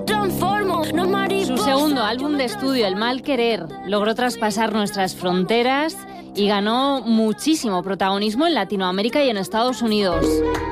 Su segundo álbum de estudio, El mal querer, logró traspasar nuestras fronteras y ganó muchísimo protagonismo en Latinoamérica y en Estados Unidos.